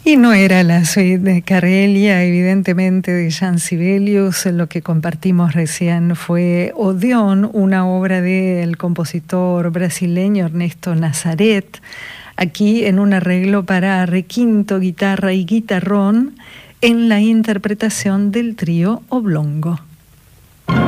Y no era la suite de Carelia, evidentemente, de Jean Sibelius. Lo que compartimos recién fue Odeón, una obra del compositor brasileño Ernesto Nazaret, aquí en un arreglo para requinto, guitarra y guitarrón, en la interpretación del trío Oblongo.